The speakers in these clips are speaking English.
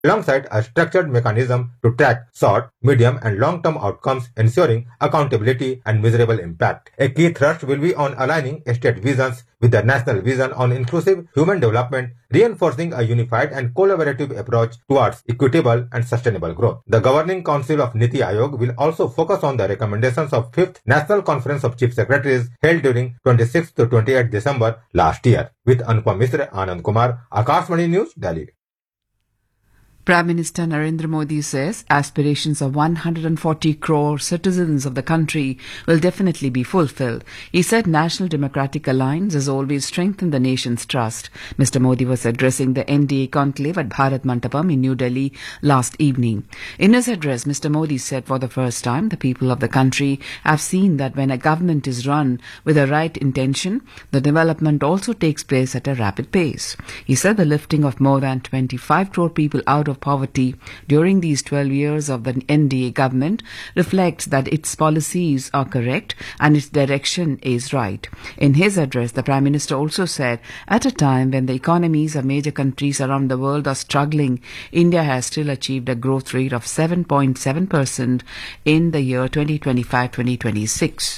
alongside a structured mechanism to track short, medium and long-term outcomes, ensuring accountability and measurable impact. A key thrust will be on aligning state visions with the national vision on inclusive human development, reinforcing a unified and collaborative approach towards equitable and sustainable growth. The Governing Council of Niti Aayog will also focus on the recommendations of 5th National Conference of Chief Secretaries held during 26th to 28th December last year. With Anupam Mishra, Anand Kumar, Akashvani News, Delhi. Prime Minister Narendra Modi says aspirations of 140 crore citizens of the country will definitely be fulfilled. He said National Democratic Alliance has always strengthened the nation's trust. Mr. Modi was addressing the NDA conclave at Bharat Mandapam in New Delhi last evening. In his address, Mr. Modi said for the first time the people of the country have seen that when a government is run with the right intention, the development also takes place at a rapid pace. He said the lifting of more than 25 crore people out of poverty during these 12 years of the NDA government reflects that its policies are correct and its direction is right. In his address, the Prime Minister also said, at a time when the economies of major countries around the world are struggling, India has still achieved a growth rate of 7.7% in the year 2025-2026.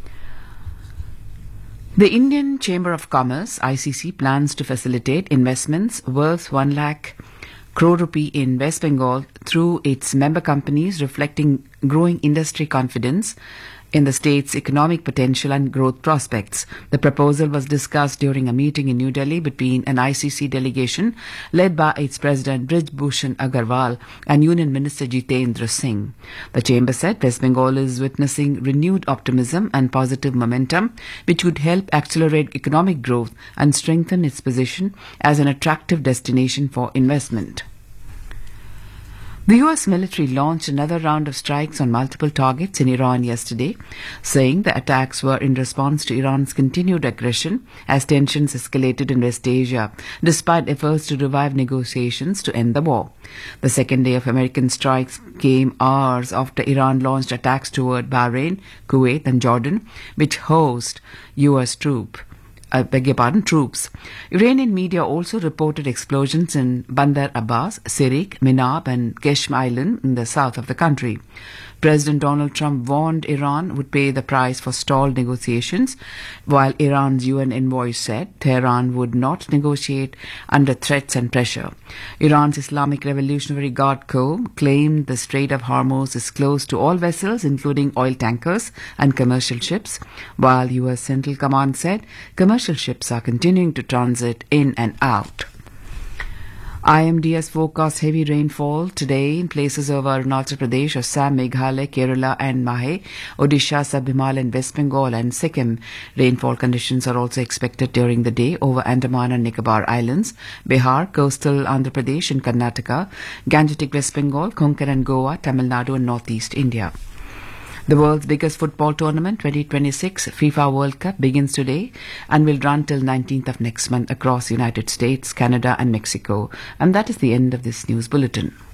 The Indian Chamber of Commerce, ICC, plans to facilitate investments worth 1 lakh crore rupee in West Bengal through its member companies, reflecting growing industry confidence in the state's economic potential and growth prospects. The proposal was discussed during a meeting in New Delhi between an ICC delegation led by its president Brij Bhushan Agarwal and Union Minister Jitendra Singh. The chamber said West Bengal is witnessing renewed optimism and positive momentum, which would help accelerate economic growth and strengthen its position as an attractive destination for investment. The US military launched another round of strikes on multiple targets in Iran yesterday, saying the attacks were in response to Iran's continued aggression as tensions escalated in West Asia, despite efforts to revive negotiations to end the war. The second day of American strikes came hours after Iran launched attacks toward Bahrain, Kuwait and Jordan, which host US troops. Iranian media also reported explosions in Bandar Abbas, Sirik, Minab and Keshm Island in the south of the country. President Donald Trump warned Iran would pay the price for stalled negotiations, while Iran's UN envoy said Tehran would not negotiate under threats and pressure. Iran's Islamic Revolutionary Guard Corps claimed the Strait of Hormuz is closed to all vessels, including oil tankers and commercial ships, while US Central Command said commercial ships are continuing to transit in and out. IMD forecasts heavy rainfall today in places over Arunachal Pradesh, Assam, Meghalaya, Kerala and Mahe, Odisha, Sub-Himalayan, West Bengal and Sikkim. Rainfall conditions are also expected during the day over Andaman and Nicobar Islands, Bihar, coastal Andhra Pradesh and Karnataka, Gangetic West Bengal, Konkan and Goa, Tamil Nadu and northeast India. The world's biggest football tournament, 2026 FIFA World Cup, begins today and will run till 19th of next month across the United States, Canada and Mexico. And that is the end of this news bulletin.